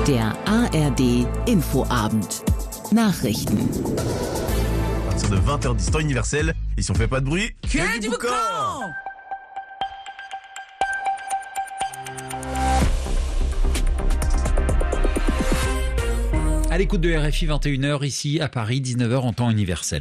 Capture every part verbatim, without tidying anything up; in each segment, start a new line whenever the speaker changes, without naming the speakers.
Der A R D Infoabend. Nachrichten.
À partir de vingt heures dix, temps universel. Et si on fait pas de bruit,
que du boucan.
À l'écoute de R F I, vingt et une heures, ici à Paris, dix-neuf heures en temps universel.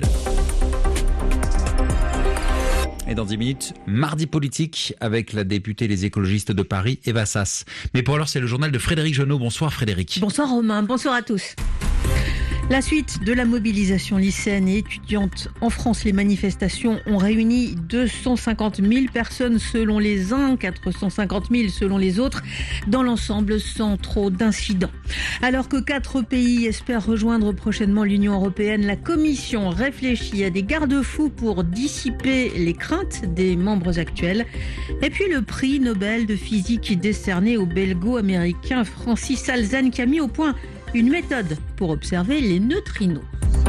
Et dans dix minutes, mardi politique avec la députée Les Écologistes de Paris, Eva Sas. Mais pour l'heure, c'est le journal de Frédéric Genot. Bonsoir Frédéric.
Bonsoir Romain, bonsoir à tous. La suite de la mobilisation lycéenne et étudiante en France, les manifestations ont réuni deux cent cinquante mille personnes selon les uns, quatre cent cinquante mille selon les autres, dans l'ensemble sans trop d'incidents. Alors que quatre pays espèrent rejoindre prochainement l'Union européenne, la Commission réfléchit à des garde-fous pour dissiper les craintes des membres actuels. Et puis le prix Nobel de physique décerné au belgo-américain Francis Salzane qui a mis au point une méthode pour observer les neutrinos.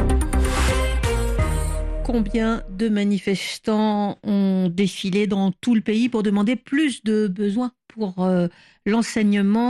Combien de manifestants ont défilé dans tout le pays pour demander plus de besoins pour euh, l'enseignement ?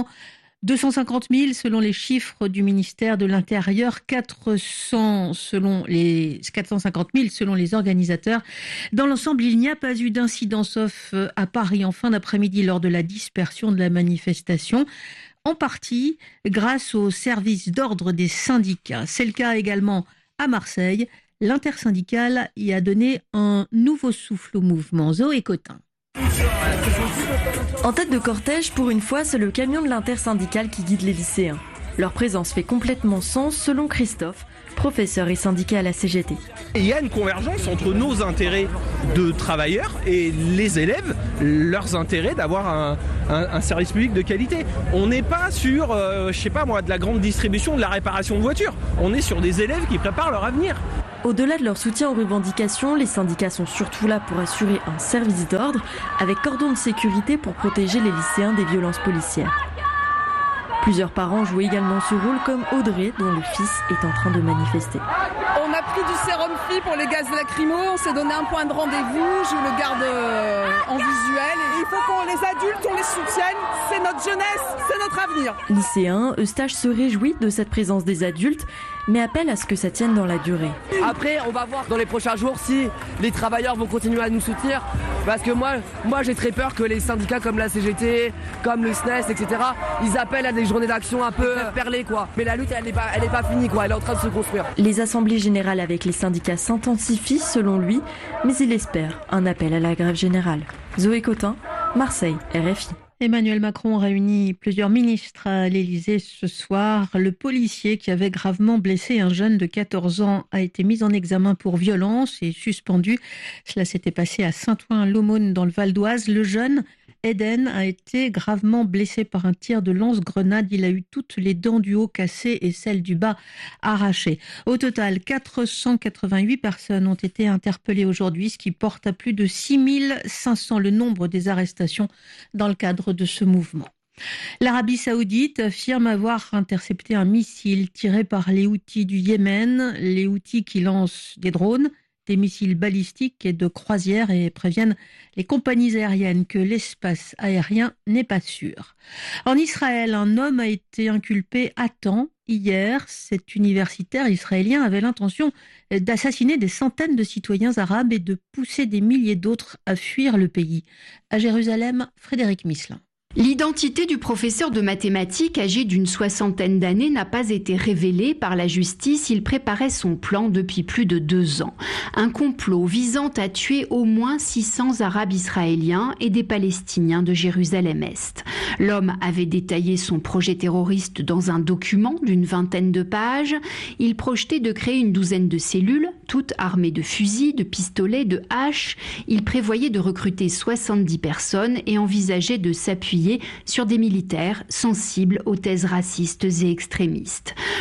deux cent cinquante mille selon les chiffres du ministère de l'Intérieur, quatre cents selon les, quatre cent cinquante mille selon les organisateurs. Dans l'ensemble, il n'y a pas eu d'incident sauf à Paris en fin d'après-midi lors de la dispersion de la manifestation. En partie grâce au service d'ordre des syndicats. C'est le cas également à Marseille. L'intersyndicale y a donné un nouveau souffle au mouvement. Zoé Cotin.
En tête de cortège, pour une fois, c'est le camion de l'intersyndicale qui guide les lycéens. Leur présence fait complètement sens selon Christophe, professeur et syndicat à la C G T.
Il y a une convergence entre nos intérêts de travailleurs et les élèves, leurs intérêts d'avoir un, un, un service public de qualité. On n'est pas sur, euh, je sais pas moi, de la grande distribution, de la réparation de voitures. On est sur des élèves qui préparent leur avenir.
Au-delà de leur soutien aux revendications, les syndicats sont surtout là pour assurer un service d'ordre avec cordon de sécurité pour protéger les lycéens des violences policières. Plusieurs parents jouent également ce rôle comme Audrey, dont le fils est en train de manifester.
On a pris du sérum Phi pour les gaz lacrymaux, on s'est donné un point de rendez-vous, je le garde euh, en visuel. Et il faut qu'on les adultes, on les soutienne, c'est notre jeunesse, c'est notre avenir.
Lycéens, Eustache se réjouit de cette présence des adultes, mais appelle à ce que ça tienne dans la durée.
Après, on va voir dans les prochains jours si les travailleurs vont continuer à nous soutenir. Parce que moi, moi j'ai très peur que les syndicats comme la C G T, comme le S N E S, et cetera, ils appellent à des journées d'action un peu perlées, quoi. Mais la lutte, elle n'est pas, elle est pas finie, quoi. Elle est en train de se construire.
Les assemblées générales avec les syndicats s'intensifient, selon lui, mais il espère un appel à la grève générale. Zoé Cotin, Marseille, R F I.
Emmanuel Macron réunit plusieurs ministres à l'Élysée ce soir. Le policier qui avait gravement blessé un jeune de quatorze ans a été mis en examen pour violence et suspendu. Cela s'était passé à Saint-Ouen-l'Aumône dans le Val d'Oise. Le jeune Eden a été gravement blessé par un tir de lance-grenade. Il a eu toutes les dents du haut cassées et celles du bas arrachées. Au total, quatre cent quatre-vingt-huit personnes ont été interpellées aujourd'hui, ce qui porte à plus de six mille cinq cents le nombre des arrestations dans le cadre de ce mouvement. L'Arabie Saoudite affirme avoir intercepté un missile tiré par les Houthis du Yémen. Les Houthis qui lancent des drones, des missiles balistiques et de croisière et préviennent les compagnies aériennes que l'espace aérien n'est pas sûr. En Israël, un homme a été inculpé à temps hier. Cet universitaire israélien avait l'intention d'assassiner des centaines de citoyens arabes et de pousser des milliers d'autres à fuir le pays. À Jérusalem, Frédéric Misselin.
L'identité du professeur de mathématiques âgé d'une soixantaine d'années n'a pas été révélée par la justice. Il préparait son plan depuis plus de deux ans. Un complot visant à tuer au moins six cents Arabes israéliens et des Palestiniens de Jérusalem-Est. L'homme avait détaillé son projet terroriste dans un document d'une vingtaine de pages. Il projetait de créer une douzaine de cellules, toutes armées de fusils, de pistolets, de haches. Il prévoyait de recruter soixante-dix personnes et envisageait de s'appuyer sur des militaires sensibles aux thèses racistes et extrémistes.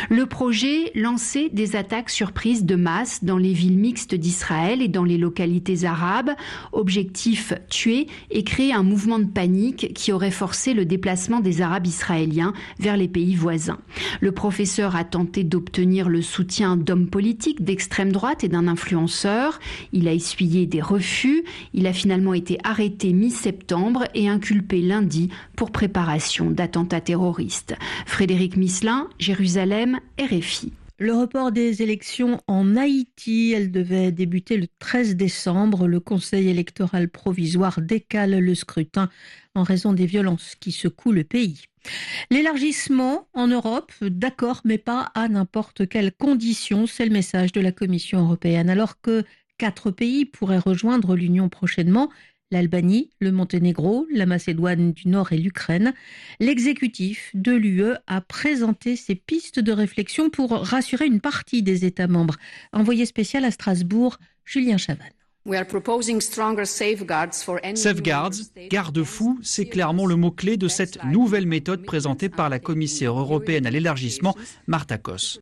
Le projet lançait des attaques surprises de masse dans les villes mixtes d'Israël et dans les localités arabes. Objectif, tuer et créer un mouvement de panique qui aurait forcé le déplacement des Arabes israéliens vers les pays voisins. Le professeur a tenté d'obtenir le soutien d'hommes politiques d'extrême droite et d'un influenceur. Il a essuyé des refus. Il a finalement été arrêté mi-septembre et inculpé lundi pour préparation d'attentats terroristes. Frédéric Misselin, Jérusalem, R F I.
Le report des élections en Haïti, elles devaient débuter le treize décembre. Le Conseil électoral provisoire décale le scrutin en raison des violences qui secouent le pays. L'élargissement en Europe, d'accord, mais pas à n'importe quelles conditions. C'est le message de la Commission européenne. Alors que quatre pays pourraient rejoindre l'Union prochainement, l'Albanie, le Monténégro, la Macédoine du Nord et l'Ukraine. L'exécutif de l'U E a présenté ses pistes de réflexion pour rassurer une partie des États membres. Envoyé spécial à Strasbourg, Julien Chavannes.
Safeguards, garde-fous, c'est clairement le mot-clé de cette nouvelle méthode présentée par la commissaire européenne à l'élargissement, Marta Kos.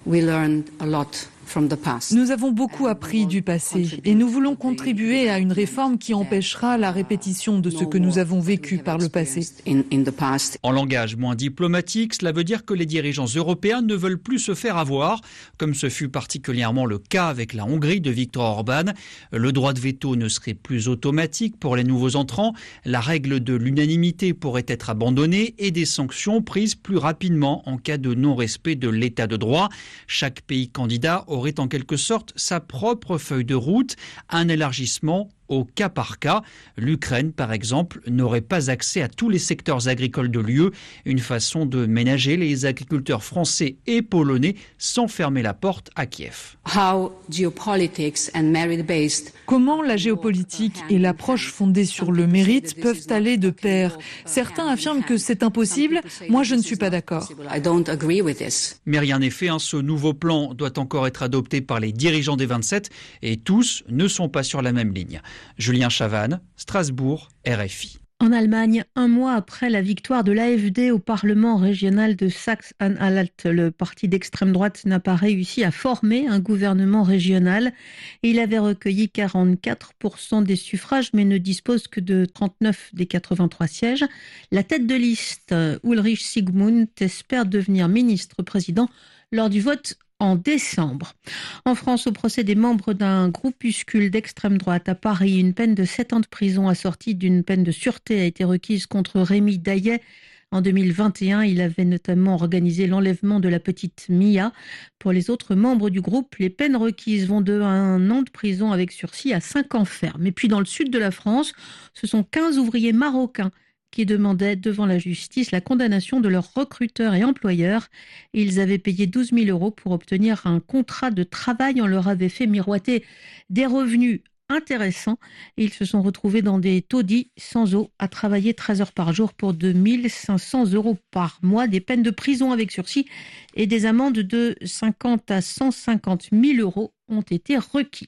Nous avons beaucoup appris du passé et nous voulons contribuer à une réforme qui empêchera la répétition de ce que nous avons vécu par le passé.
En langage moins diplomatique, cela veut dire que les dirigeants européens ne veulent plus se faire avoir, comme ce fut particulièrement le cas avec la Hongrie de Viktor Orban. Le droit de veto ne serait plus automatique pour les nouveaux entrants, la règle de l'unanimité pourrait être abandonnée et des sanctions prises plus rapidement en cas de non-respect de l'état de droit. Chaque pays candidat aurait en quelque sorte sa propre feuille de route, un élargissement au cas par cas. L'Ukraine, par exemple, n'aurait pas accès à tous les secteurs agricoles de l'U E, une façon de ménager les agriculteurs français et polonais sans fermer la porte à Kiev.
Comment la géopolitique et l'approche fondée sur le mérite peuvent aller de pair? Certains affirment que c'est impossible, moi je ne suis pas d'accord.
Mais rien n'est fait, hein. Ce nouveau plan doit encore être adopté par les dirigeants des vingt-sept et tous ne sont pas sur la même ligne. Julien Chavannes, Strasbourg, R F I.
En Allemagne, un mois après la victoire de l'A F D au Parlement régional de Saxe-Anhalt, le parti d'extrême droite n'a pas réussi à former un gouvernement régional. Il avait recueilli quarante-quatre pour cent des suffrages, mais ne dispose que de trente-neuf des quatre-vingt-trois sièges. La tête de liste, Ulrich Sigmund, espère devenir ministre-président lors du vote en décembre. En France, au procès des membres d'un groupuscule d'extrême droite à Paris, une peine de sept ans de prison assortie d'une peine de sûreté a été requise contre Rémi Daillet. En deux mille vingt et un, il avait notamment organisé l'enlèvement de la petite Mia. Pour les autres membres du groupe, les peines requises vont de un an de prison avec sursis à cinq ans ferme. Et puis dans le sud de la France, ce sont quinze ouvriers marocains qui demandaient devant la justice la condamnation de leurs recruteurs et employeurs. Ils avaient payé douze mille euros pour obtenir un contrat de travail. On leur avait fait miroiter des revenus intéressants. Et ils se sont retrouvés dans des taudis sans eau à travailler treize heures par jour pour deux mille cinq cents euros par mois. Des peines de prison avec sursis et des amendes de cinquante à cent cinquante mille euros ont été requis.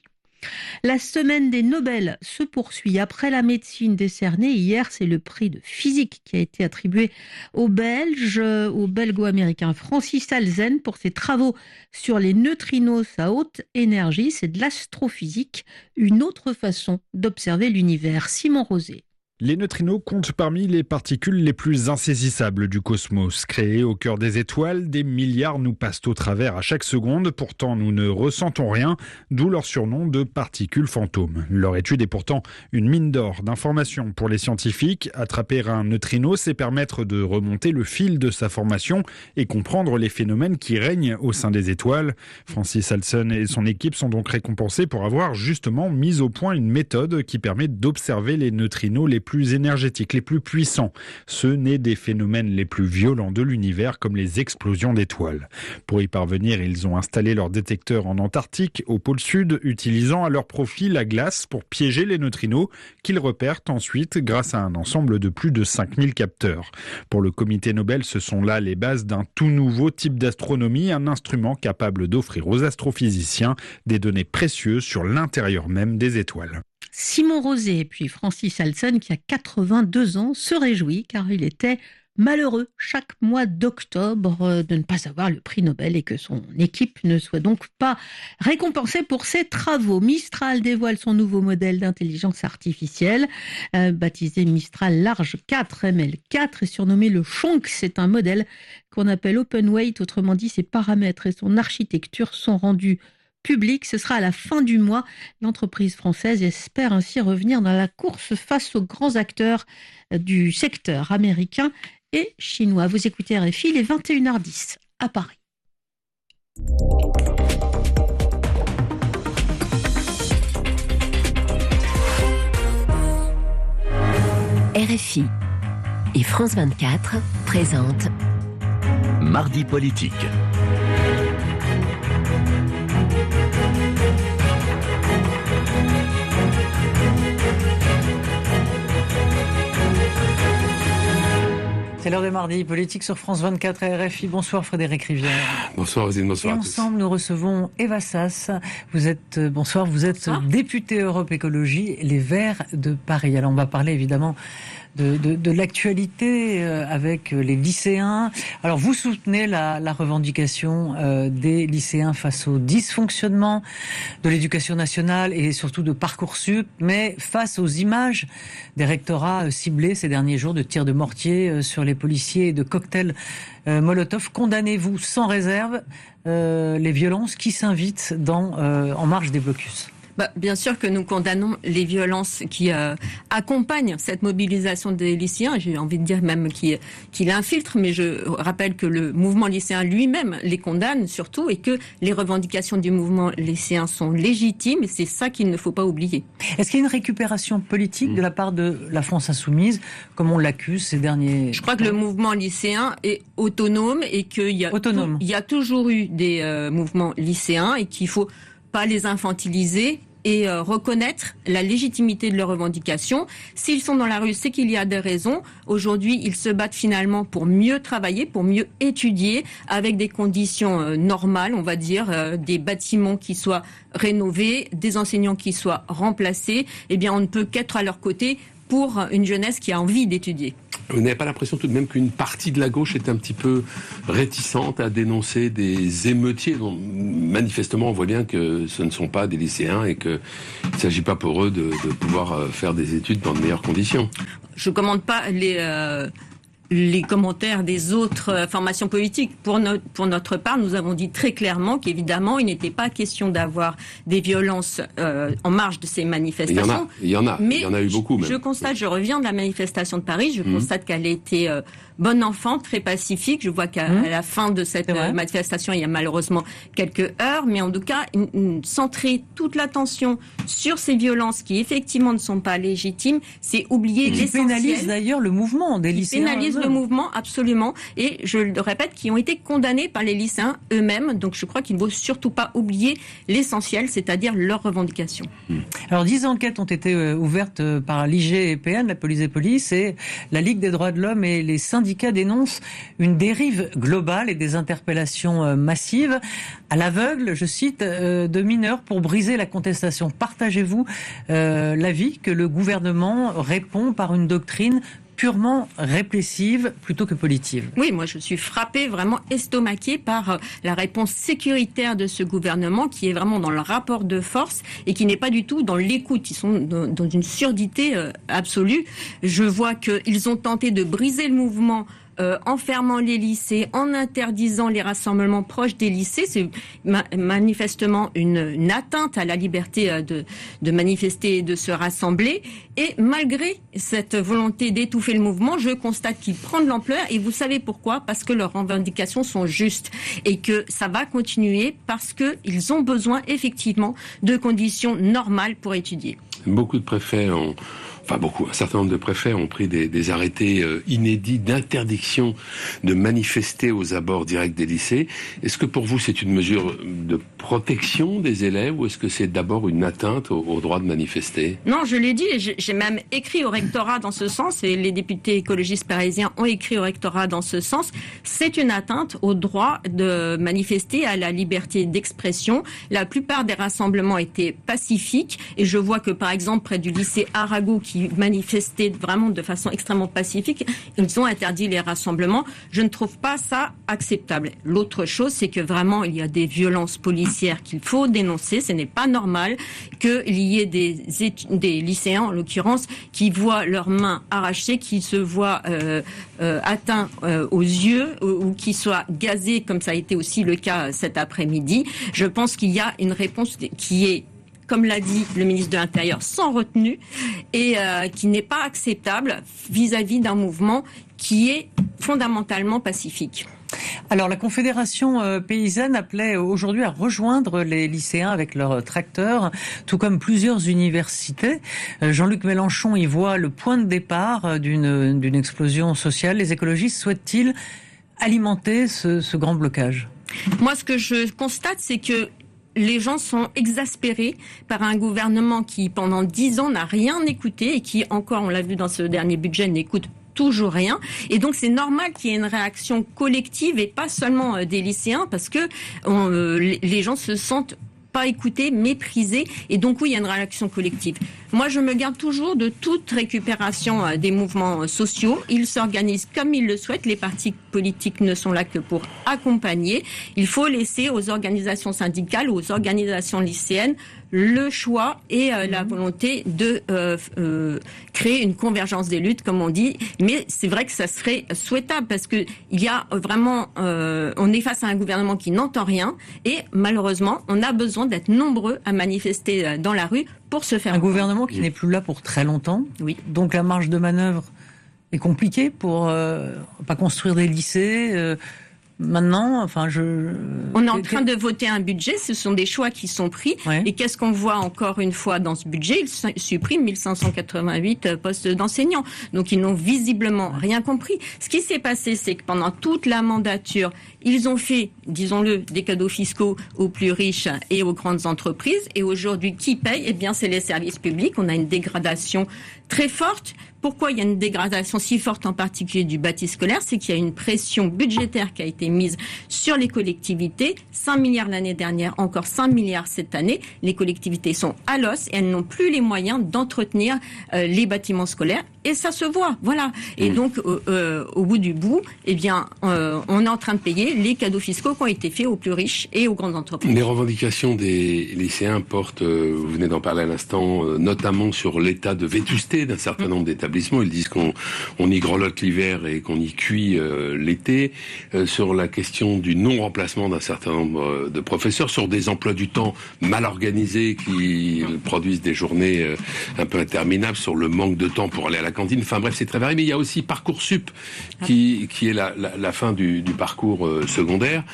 La semaine des Nobel se poursuit. Après la médecine décernée hier, c'est le prix de physique qui a été attribué au Belge, au belgo-américain Francis Halzen pour ses travaux sur les neutrinos à haute énergie. C'est de l'astrophysique, une autre façon d'observer l'univers. Simon Rosé.
Les neutrinos comptent parmi les particules les plus insaisissables du cosmos. Créés au cœur des étoiles, des milliards nous passent au travers à chaque seconde. Pourtant, nous ne ressentons rien, d'où leur surnom de particules fantômes. Leur étude est pourtant une mine d'or d'informations pour les scientifiques. Attraper un neutrino, c'est permettre de remonter le fil de sa formation et comprendre les phénomènes qui règnent au sein des étoiles. Francis Halzen et son équipe sont donc récompensés pour avoir justement mis au point une méthode qui permet d'observer les neutrinos les plus énergétiques, les plus puissants. Ceux nés des phénomènes les plus violents de l'univers, comme les explosions d'étoiles. Pour y parvenir, ils ont installé leur détecteur en Antarctique, au pôle sud, utilisant à leur profit la glace pour piéger les neutrinos, qu'ils repèrent ensuite grâce à un ensemble de plus de cinq mille capteurs. Pour le comité Nobel, ce sont là les bases d'un tout nouveau type d'astronomie, un instrument capable d'offrir aux astrophysiciens des données précieuses sur l'intérieur même des étoiles.
Simon Rosé et puis Francis Halzen, qui a quatre-vingt-deux ans, se réjouit car il était malheureux chaque mois d'octobre de ne pas avoir le prix Nobel et que son équipe ne soit donc pas récompensée pour ses travaux. Mistral dévoile son nouveau modèle d'intelligence artificielle, euh, baptisé Mistral Large quatre M L quatre et surnommé le Chonk. C'est un modèle qu'on appelle open weight, autrement dit ses paramètres et son architecture sont rendus publics. Ce sera à la fin du mois. L'entreprise française espère ainsi revenir dans la course face aux grands acteurs du secteur américain et chinois. Vous écoutez R F I, il est vingt et une heures dix à Paris.
R F I et France vingt-quatre présentent
Mardi politique.
C'est l'heure des mardis politiques sur France vingt-quatre et R F I. Bonsoir Frédéric Rivière.
Bonsoir Rosine, bonsoir
et
à tous.
Ensemble, nous recevons Eva Sas. Vous êtes, bonsoir, vous êtes bonsoir. Députée Europe Écologie, Les Verts de Paris. Alors on va parler évidemment de, de, de l'actualité avec les lycéens. Alors vous soutenez la, la revendication euh, des lycéens face au dysfonctionnement de l'éducation nationale et surtout de Parcoursup, mais face aux images des rectorats ciblés ces derniers jours de tirs de mortier sur les policiers et de cocktails euh, Molotov. Condamnez-vous sans réserve euh, les violences qui s'invitent dans, euh, en marge des blocus?
Bah, bien sûr que nous condamnons les violences qui euh, accompagnent cette mobilisation des lycéens. J'ai envie de dire même qui, qui l'infiltrent, mais je rappelle que le mouvement lycéen lui-même les condamne surtout et que les revendications du mouvement lycéen sont légitimes et c'est ça qu'il ne faut pas oublier.
Est-ce qu'il y a une récupération politique mmh. de la part de la France Insoumise, comme on l'accuse ces derniers...
Je crois que le mouvement lycéen est autonome et qu'il y a,
autonome.
Tout, il y a toujours eu des euh, mouvements lycéens et qu'il faut pas les infantiliser et euh, reconnaître la légitimité de leurs revendications. S'ils sont dans la rue, c'est qu'il y a des raisons. Aujourd'hui, ils se battent finalement pour mieux travailler, pour mieux étudier, avec des conditions euh, normales, on va dire, euh, des bâtiments qui soient rénovés, des enseignants qui soient remplacés. Eh bien, on ne peut qu'être à leur côté pour une jeunesse qui a envie d'étudier.
Vous n'avez pas l'impression tout de même qu'une partie de la gauche est un petit peu réticente à dénoncer des émeutiers dont manifestement on voit bien que ce ne sont pas des lycéens et qu'il ne s'agit pas pour eux de, de pouvoir faire des études dans de meilleures conditions?
Je ne commande pas les... Euh... les commentaires des autres formations politiques. Pour, no- pour notre part, nous avons dit très clairement qu'évidemment, il n'était pas question d'avoir des violences euh, en marge de ces manifestations.
Il y en a, il y en a,
mais
il y en a eu beaucoup même.
Je constate, je reviens de la manifestation de Paris, je mmh. constate qu'elle a été euh, bonne enfant, très pacifique. Je vois qu'à mmh. à la fin de cette euh, manifestation, il y a malheureusement quelques heurts, mais en tout cas, une, une, centrer toute l'attention sur ces violences qui effectivement ne sont pas légitimes, c'est oublier
qui
l'essentiel.
Pénalise d'ailleurs le mouvement des lycéens.
Pénalise le mouvement, absolument. Et je le répète, qui ont été condamnés par les lycéens eux-mêmes. Donc je crois qu'il ne faut surtout pas oublier l'essentiel, c'est-à-dire leurs revendications.
Alors dix enquêtes ont été ouvertes par l'I G P N, la police et police, et la Ligue des droits de l'homme et les syndicats dénoncent une dérive globale et des interpellations massives à l'aveugle, je cite, de mineurs pour briser la contestation. Partagez-vous euh, l'avis que le gouvernement répond par une doctrine purement répressive plutôt que politive?
Oui, moi je suis frappée, vraiment estomaquée par la réponse sécuritaire de ce gouvernement qui est vraiment dans le rapport de force et qui n'est pas du tout dans l'écoute. Ils sont dans une surdité absolue. Je vois qu'ils ont tenté de briser le mouvement Euh, en fermant les lycées, en interdisant les rassemblements proches des lycées. C'est ma- manifestement une, une atteinte à la liberté euh, de, de manifester et de se rassembler. Et malgré cette volonté d'étouffer le mouvement, je constate qu'il prend de l'ampleur. Et vous savez pourquoi? Parce que leurs revendications sont justes et que ça va continuer parce qu'ils ont besoin effectivement de conditions normales pour étudier.
Beaucoup de préfets ont... Enfin beaucoup, un certain nombre de préfets ont pris des, des arrêtés euh, inédits d'interdiction de manifester aux abords directs des lycées. Est-ce que pour vous c'est une mesure de protection des élèves ou est-ce que c'est d'abord une atteinte au, au droit de manifester?
Non, je l'ai dit, et j'ai, j'ai même écrit au rectorat dans ce sens, et les députés écologistes parisiens ont écrit au rectorat dans ce sens. C'est une atteinte au droit de manifester, à la liberté d'expression. La plupart des rassemblements étaient pacifiques, et je vois que par exemple près du lycée Arago, qui qui manifestaient vraiment de façon extrêmement pacifique, ils ont interdit les rassemblements. Je ne trouve pas ça acceptable. L'autre chose, c'est que vraiment, il y a des violences policières qu'il faut dénoncer. Ce n'est pas normal qu'il y ait des, étu- des lycéens, en l'occurrence, qui voient leurs mains arrachées, qui se voient euh, euh, atteints euh, aux yeux ou, ou qui soient gazés, comme ça a été aussi le cas cet après-midi. Je pense qu'il y a une réponse qui est, comme l'a dit le ministre de l'Intérieur, sans retenue et euh, qui n'est pas acceptable vis-à-vis d'un mouvement qui est fondamentalement pacifique.
Alors la Confédération euh, paysanne appelait aujourd'hui à rejoindre les lycéens avec leurs tracteurs, tout comme plusieurs universités. Euh, Jean-Luc Mélenchon y voit le point de départ euh, d'une, d'une explosion sociale. Les écologistes souhaitent-ils alimenter ce, ce grand blocage ?
Moi, ce que je constate, c'est que les gens sont exaspérés par un gouvernement qui, pendant dix ans, n'a rien écouté et qui, encore, on l'a vu dans ce dernier budget, n'écoute toujours rien. Et donc, c'est normal qu'il y ait une réaction collective et pas seulement euh, des lycéens, parce que on, euh, les gens se sentent pas écoutés, méprisés, et donc oui, il y a une réaction collective. Moi, je me garde toujours de toute récupération euh, des mouvements euh, sociaux. Ils s'organisent comme ils le souhaitent. Les partis politiques ne sont là que pour accompagner. Il faut laisser aux organisations syndicales, aux organisations lycéennes, le choix et euh, la volonté de euh, euh, créer une convergence des luttes, comme on dit. Mais c'est vrai que ça serait souhaitable parce que il y a vraiment, euh, on est face à un gouvernement qui n'entend rien et malheureusement, on a besoin d'être nombreux à manifester dans la rue pour se faire.
Un gouvernement qui n'est plus là pour très longtemps.
Oui.
Donc la marge de manœuvre est compliquée pour euh, pas construire des lycées. Euh, Maintenant, enfin, je.
On est en train de voter un budget. Ce sont des choix qui sont pris.
Ouais.
Et qu'est-ce qu'on voit encore une fois dans ce budget ? Ils suppriment mille cinq cent quatre-vingt-huit postes d'enseignants. Donc, ils n'ont visiblement rien compris. Ce qui s'est passé, c'est que pendant toute la mandature, ils ont fait, disons-le, des cadeaux fiscaux aux plus riches et aux grandes entreprises. Et aujourd'hui, qui paye ? Eh bien, c'est les services publics. On a une dégradation très forte. Pourquoi il y a une dégradation si forte en particulier du bâti scolaire ? C'est qu'il y a une pression budgétaire qui a été mise sur les collectivités. cinq milliards l'année dernière, encore cinq milliards cette année. Les collectivités sont à l'os et elles n'ont plus les moyens d'entretenir euh, les bâtiments scolaires. Et ça se voit, voilà. Et mmh. donc, euh, euh, au bout du bout, eh bien, euh, on est en train de payer les cadeaux fiscaux qui ont été faits aux plus riches et aux grandes entreprises.
Les revendications des lycéens portent, euh, vous venez d'en parler à l'instant, euh, notamment sur l'état de vétusté d'un certain mmh. nombre d'établissements. Ils disent qu'on on y grelotte l'hiver et qu'on y cuit euh, l'été. Euh, sur la question du non-remplacement d'un certain nombre de professeurs, sur des emplois du temps mal organisés qui produisent des journées euh, un peu interminables, sur le manque de temps pour aller à la cantine. Enfin bref, c'est très varié. Mais il y a aussi Parcoursup, qui, qui est la, la, la fin du, du parcours euh, secondaire,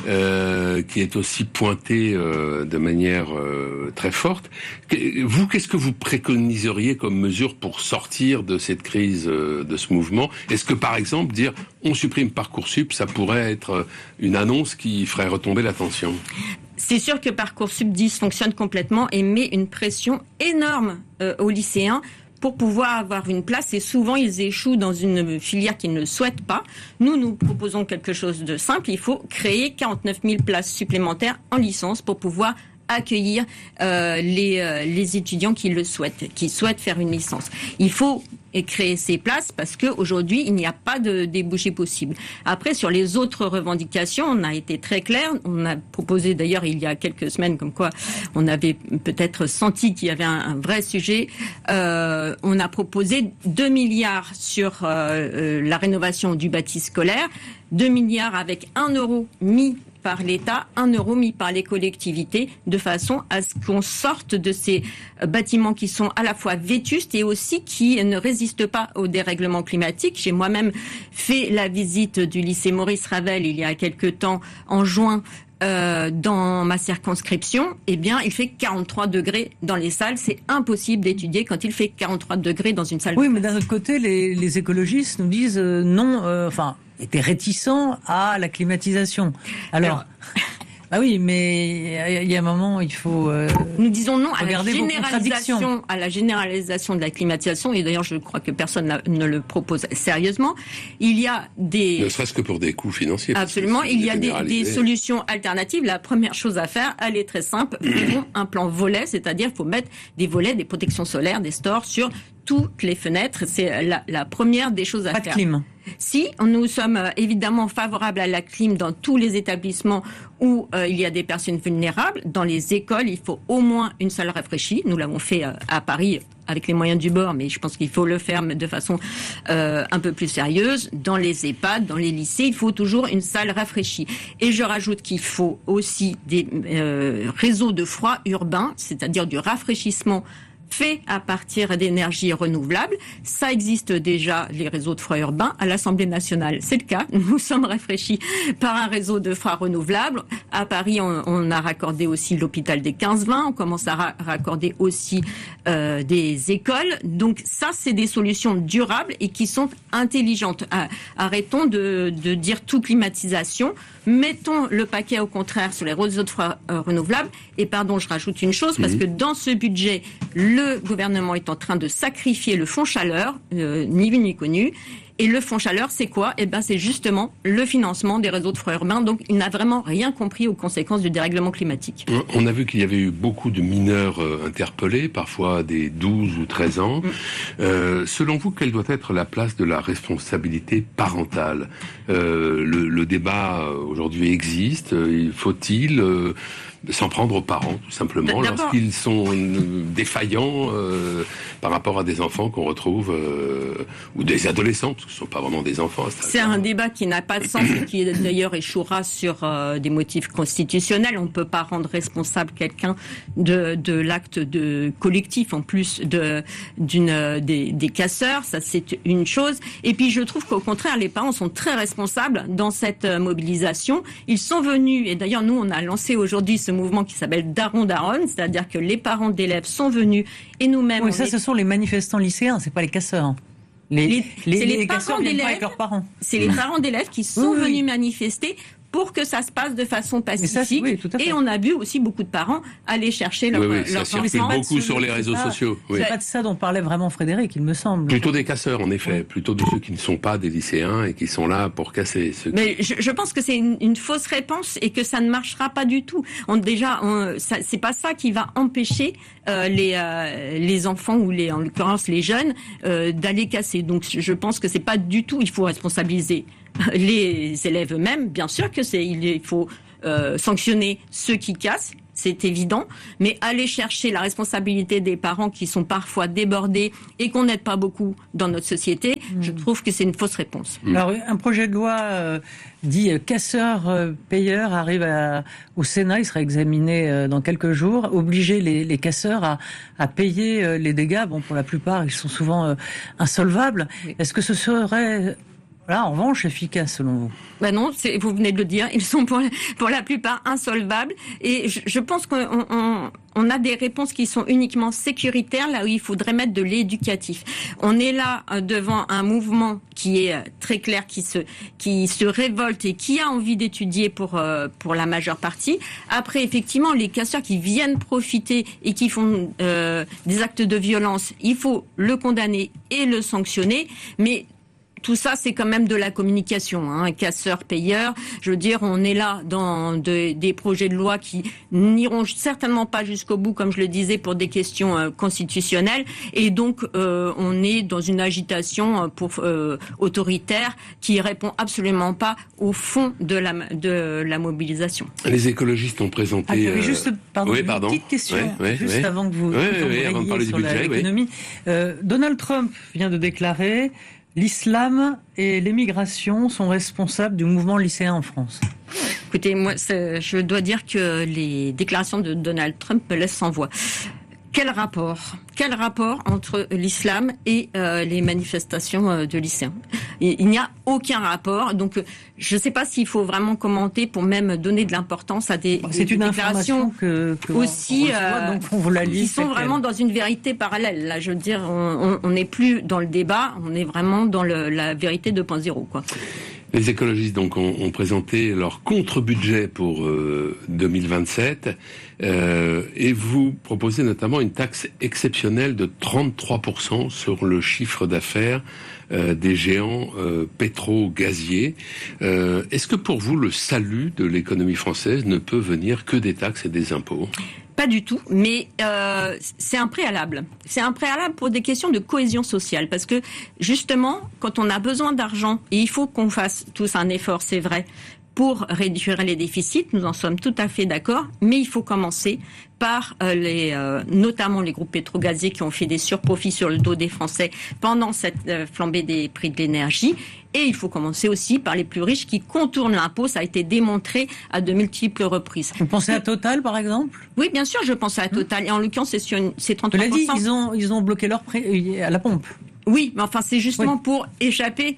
euh, qui est aussi pointé euh, de manière euh, très forte. Vous, qu'est-ce que vous préconiseriez comme mesure pour sortir de cette crise, euh, de ce mouvement ? Est-ce que, par exemple, dire on supprime Parcoursup, ça pourrait être une annonce qui ferait retomber la tension ?
C'est sûr que Parcoursup dysfonctionne complètement et met une pression énorme euh, aux lycéens pour pouvoir avoir une place, et souvent ils échouent dans une filière qu'ils ne souhaitent pas. Nous, nous proposons quelque chose de simple. Il faut créer quarante-neuf mille places supplémentaires en licence pour pouvoir accueillir euh, les, euh, les étudiants qui le souhaitent, qui souhaitent faire une licence. Il faut créer ces places parce qu'aujourd'hui, il n'y a pas de débouché possible. Après, sur les autres revendications, on a été très clair. On a proposé d'ailleurs il y a quelques semaines comme quoi on avait peut-être senti qu'il y avait un, un vrai sujet. Euh, on a proposé deux milliards sur euh, euh, la rénovation du bâti scolaire, deux milliards avec un euro mis par l'État, un euro mis par les collectivités, de façon à ce qu'on sorte de ces bâtiments qui sont à la fois vétustes et aussi qui ne résistent pas au dérèglement climatique. J'ai moi-même fait la visite du lycée Maurice Ravel il y a quelque temps, en juin, Euh, dans ma circonscription. Eh bien, il fait quarante-trois degrés dans les salles. C'est impossible d'étudier quand il fait quarante-trois degrés dans une salle.
Oui, mais d'un autre côté, les, les écologistes nous disent euh, non, euh, enfin, étaient réticents à la climatisation. Alors, Alors bah oui, mais il y a un moment, il faut. Euh,
Nous disons non à la généralisation, à la généralisation de la climatisation. Et d'ailleurs, je crois que personne ne le propose sérieusement. Il y a des.
Ne serait-ce que pour des coûts financiers.
Absolument. Il y a des, des solutions alternatives. La première chose à faire, elle est très simple. Faisons un plan volet, c'est-à-dire, il faut mettre des volets, des protections solaires, des stores sur toutes les fenêtres. C'est la, la première des choses à
Pas
faire.
de clim.
Si, nous sommes évidemment favorables à la clim dans tous les établissements où euh, il y a des personnes vulnérables. Dans les écoles, il faut au moins une salle rafraîchie. Nous l'avons fait euh, à Paris avec les moyens du bord, mais je pense qu'il faut le faire de façon euh, un peu plus sérieuse. Dans les EHPAD, dans les lycées, il faut toujours une salle rafraîchie. Et je rajoute qu'il faut aussi des euh, réseaux de froid urbain, c'est-à-dire du rafraîchissement fait à partir d'énergies renouvelables. Ça existe déjà, les réseaux de froid urbain, à l'Assemblée nationale. C'est le cas. Nous sommes rafraîchis par un réseau de froid renouvelable. À Paris, on, on a raccordé aussi l'hôpital des quinze vingt. On commence à ra- raccorder aussi euh, des écoles. Donc ça, c'est des solutions durables et qui sont intelligentes. Arrêtons de, de dire tout climatisation. Mettons le paquet au contraire sur les réseaux de froid euh, renouvelables. Et pardon, je rajoute une chose, parce que dans ce budget, le gouvernement est en train de sacrifier le fonds chaleur, euh, ni vu ni connu. Et le fonds chaleur, c'est quoi ? Eh ben, c'est justement le financement des réseaux de froid urbain. Donc, il n'a vraiment rien compris aux conséquences du dérèglement climatique.
On a vu qu'il y avait eu beaucoup de mineurs euh, interpellés, parfois des douze ou treize ans. Mmh. Euh, selon vous, quelle doit être la place de la responsabilité parentale ? euh, le, le débat aujourd'hui existe. Euh, faut-il euh, s'en prendre aux parents, tout simplement, D'abord, lorsqu'ils sont défaillants euh, par rapport à des enfants qu'on retrouve, euh, ou des adolescents, parce que ce ne sont pas vraiment des enfants.
C'est un débat qui n'a pas de sens et qui d'ailleurs échouera sur euh, des motifs constitutionnels. On ne peut pas rendre responsable quelqu'un de, de l'acte de collectif, en plus de, d'une, des, des casseurs. Ça, c'est une chose. Et puis, je trouve qu'au contraire, les parents sont très responsables dans cette mobilisation. Ils sont venus, et d'ailleurs, nous, on a lancé aujourd'hui ce mouvement qui s'appelle Daron Daronne, c'est-à-dire que les parents d'élèves sont venus et nous-mêmes...
Oui, ça, est... ce sont les manifestants lycéens, c'est pas les casseurs. Les,
les,
les,
c'est les,
les
parents
casseurs viennent pas avec leurs parents.
C'est les parents d'élèves qui sont
oui,
venus
oui.
manifester pour que ça se passe de façon pacifique.
Ça, oui, tout à fait.
Et on a vu aussi beaucoup de parents aller chercher leur,
oui, oui,
leur
ça circule beaucoup sur les réseaux
pas,
sociaux. Oui.
C'est pas de ça dont parlait vraiment Frédéric, il me semble.
Plutôt des casseurs, en effet. Plutôt de ceux qui ne sont pas des lycéens et qui sont là pour casser. Ceux qui...
Mais je, je pense que c'est une, une fausse réponse et que ça ne marchera pas du tout. On, déjà, on, ça, c'est pas ça qui va empêcher euh, les, euh, les enfants ou les, en l'occurrence les jeunes euh, d'aller casser. Donc je pense que c'est pas du tout. Il faut responsabiliser les élèves eux-mêmes. Bien sûr que c'est, il faut euh, sanctionner ceux qui cassent. C'est évident, mais aller chercher la responsabilité des parents qui sont parfois débordés et qu'on n'aide pas beaucoup dans notre société, mmh. je trouve que c'est une fausse réponse.
Mmh. Alors, un projet de loi euh, dit euh, casseurs-payeurs euh, arrive à, au Sénat, il sera examiné euh, dans quelques jours, obliger les, les casseurs à, à payer euh, les dégâts. Bon, pour la plupart, ils sont souvent euh, insolvables. Oui. Est-ce que ce serait... Là, en revanche, efficace selon vous ?
Ben non, c'est, vous venez de le dire, ils sont pour, pour la plupart insolvables. Et je, je pense qu'on on, on a des réponses qui sont uniquement sécuritaires, là où il faudrait mettre de l'éducatif. On est là devant un mouvement qui est très clair, qui se, qui se révolte et qui a envie d'étudier pour, pour la majeure partie. Après, effectivement, les casseurs qui viennent profiter et qui font euh, des actes de violence, il faut le condamner et le sanctionner. Mais tout ça, c'est quand même de la communication, hein, casseur-payeur. Je veux dire, on est là dans de, des projets de loi qui n'iront certainement pas jusqu'au bout, comme je le disais, pour des questions euh, constitutionnelles. Et donc, euh, on est dans une agitation pour, euh, autoritaire qui répond absolument pas au fond de la, de la mobilisation.
Les écologistes ont présenté...
Ah, juste, pardon,
oui,
une
pardon.
petite question,
ouais, ouais,
juste
ouais.
avant que vous,
ouais,
vous
ouais, avant de parler
sur
du budget,
l'économie.
Ouais.
Euh, Donald Trump vient de déclarer... L'islam et l'émigration sont responsables du mouvement lycéen en France.
Écoutez, moi, je dois dire que les déclarations de Donald Trump me laissent sans voix. Quel rapport Quel rapport entre l'islam et euh, les manifestations euh, de lycéens ? Il, il n'y a aucun rapport. Donc, je ne sais pas s'il faut vraiment commenter pour même donner de l'importance à des,
C'est
des
une
déclations
que, que
aussi
on reçoit,
euh,
donc on vous la lit,
qui sont vraiment dans une vérité parallèle. Là, je veux dire, on n'est plus dans le débat, on est vraiment dans le, la vérité deux point zéro, quoi.
Les écologistes donc ont, ont présenté leur contre-budget pour euh, deux mille vingt-sept euh, et vous proposez notamment une taxe exceptionnelle de trente-trois pour cent sur le chiffre d'affaires euh, des géants euh, pétro-gaziers. Euh, est-ce que pour vous le salut de l'économie française ne peut venir que des taxes et des impôts ?
Pas du tout, mais euh, c'est un préalable. C'est un préalable pour des questions de cohésion sociale, parce que justement, quand on a besoin d'argent, et il faut qu'on fasse tous un effort, c'est vrai, pour réduire les déficits, nous en sommes tout à fait d'accord, mais il faut commencer par euh, les, euh, notamment les groupes pétro-gaziers qui ont fait des surprofits sur le dos des Français pendant cette euh, flambée des prix de l'énergie. Et il faut commencer aussi par les plus riches qui contournent l'impôt. Ça a été démontré à de multiples reprises.
Vous pensez à Total, par exemple ?
Oui, bien sûr, je pense à Total. Et en l'occurrence, c'est, sur une, c'est trente-trois pour cent.
Vous l'avez dit, ils ont, ils ont bloqué leur prix à la pompe.
Oui, mais enfin, c'est justement oui. pour échapper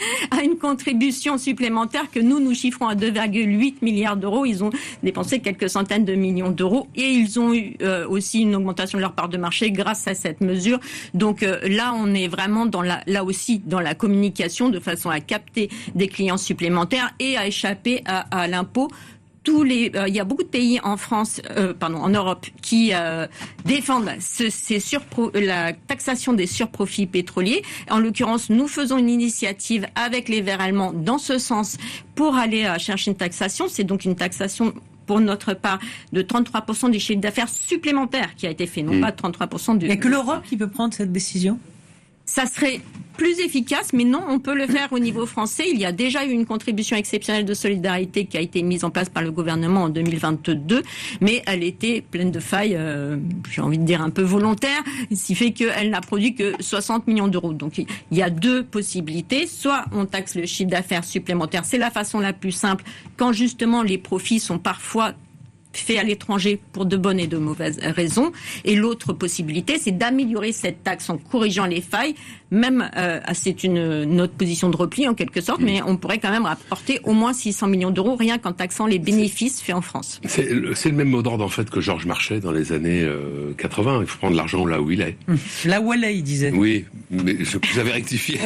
à une contribution supplémentaire que nous, nous chiffrons à deux virgule huit milliards d'euros. Ils ont dépensé quelques centaines de millions d'euros et ils ont eu euh, aussi une augmentation de leur part de marché grâce à cette mesure. Donc euh, là, on est vraiment dans la, là aussi dans la communication de façon à capter des clients supplémentaires et à échapper à, à l'impôt. Tous les, euh, il y a beaucoup de pays en France, euh, pardon, en Europe, qui euh, défendent ce, ces surpro- la taxation des surprofits pétroliers. En l'occurrence, nous faisons une initiative avec les Verts allemands dans ce sens pour aller euh, chercher une taxation. C'est donc une taxation pour notre part de trente-trois pour cent du chiffre d'affaires supplémentaire qui a été fait, non mmh. pas trente-trois pour cent du...
Il n'y a que l'Europe qui peut prendre cette décision ?
Ça serait plus efficace, mais non, on peut le faire au niveau français. Il y a déjà eu une contribution exceptionnelle de solidarité qui a été mise en place par le gouvernement en deux mille vingt-deux, mais elle était pleine de failles, euh, j'ai envie de dire un peu volontaires, ce qui fait qu'elle n'a produit que soixante millions d'euros. Donc il y a deux possibilités. Soit on taxe le chiffre d'affaires supplémentaire, c'est la façon la plus simple, quand justement les profits sont parfois fait à l'étranger pour de bonnes et de mauvaises raisons. Et l'autre possibilité, c'est d'améliorer cette taxe en corrigeant les failles. Même, euh, c'est une notre position de repli en quelque sorte, mmh. mais on pourrait quand même rapporter au moins six cents millions d'euros rien qu'en taxant les bénéfices faits en France.
C'est le, c'est le même mot d'ordre en fait que Georges Marchais dans les années euh, quatre-vingts. Il faut prendre l'argent là où il est.
Mmh. Là où elle est, il disait.
Oui, mais je, vous avez rectifié.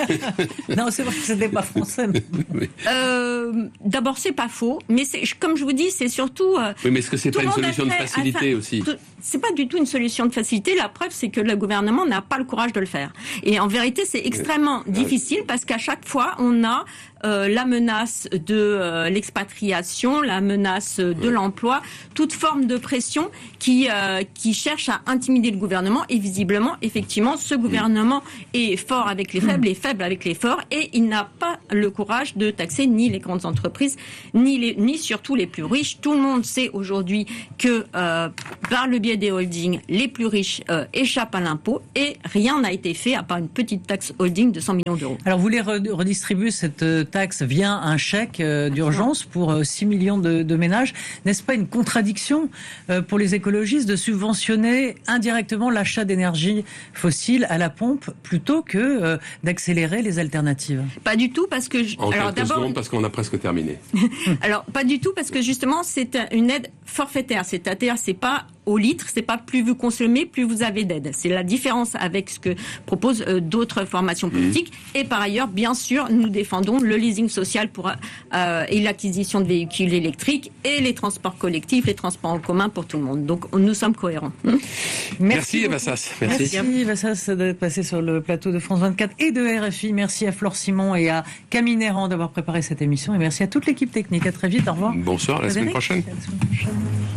Non, c'est vrai que c'était pas français.
Mais... Euh, d'abord, c'est pas faux, mais c'est, comme je vous dis, c'est surtout... Euh,
oui, mais est-ce que c'est pas une solution de facilité
enfin,
aussi ?
C'est pas du tout une solution de facilité. La preuve, c'est que le gouvernement n'a pas le courage de le faire. Et en vérité, c'est extrêmement euh, difficile parce qu'à chaque fois, on a euh, la menace de euh, l'expatriation, la menace de ouais. l'emploi, toute forme de pression qui euh, qui cherche à intimider le gouvernement. Et visiblement, effectivement, ce gouvernement mmh. est fort avec les faibles, mmh. et faible avec les forts, et il n'a pas le courage de taxer ni les grandes entreprises, ni les, ni surtout les plus riches. Tout le monde sait aujourd'hui que euh, par le biais des holdings, les plus riches euh, échappent à l'impôt, et rien n'a été fait à part une petite taxe holding de cent millions d'euros.
Alors vous voulez redistribuer cette taxe via un chèque euh, d'urgence pour euh, six millions de, de ménages. N'est-ce pas une contradiction euh, pour les écologistes de subventionner indirectement l'achat d'énergie fossile à la pompe plutôt que euh, d'accélérer les alternatives ?
Pas du tout, parce que...
En
alors,
quelques
d'abord...
secondes, parce qu'on a presque terminé.
Alors, pas du tout, parce que justement, c'est une aide forfaitaire. C'est-à-dire, c'est pas au litre, c'est pas plus vous consommez, plus vous avez d'aide. C'est la différence avec ce que proposent euh, d'autres formations politiques. Mmh. Et par ailleurs, bien sûr, nous défendons le leasing social pour euh, et l'acquisition de véhicules électriques et les transports collectifs, les transports en commun pour tout le monde. Donc, nous sommes cohérents. Mmh.
Merci, Merci Eva Sass. Merci.
Merci Eva Sass d'être passée sur le plateau de France vingt-quatre et de R F I. Merci à Flore Simon et à Camille Néran d'avoir préparé cette émission. Et merci à toute l'équipe technique. À très vite. Au revoir.
Bonsoir. À la semaine prochaine. À la semaine prochaine.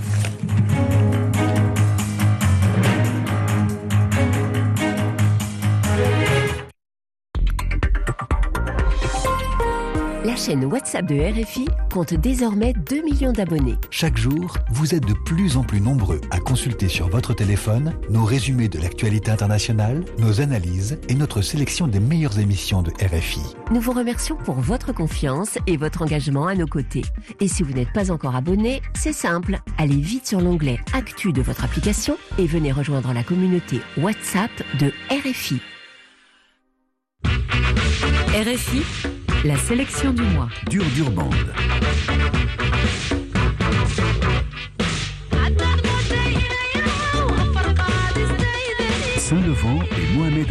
La chaîne WhatsApp de R F I compte désormais deux millions d'abonnés.
Chaque jour, vous êtes de plus en plus nombreux à consulter sur votre téléphone nos résumés de l'actualité internationale, nos analyses et notre sélection des meilleures émissions de R F I.
Nous vous remercions pour votre confiance et votre engagement à nos côtés. Et si vous n'êtes pas encore abonné, c'est simple. Allez vite sur l'onglet Actu de votre application et venez rejoindre la communauté WhatsApp de R F I. R F I, la sélection du mois.
Dur Dur Band.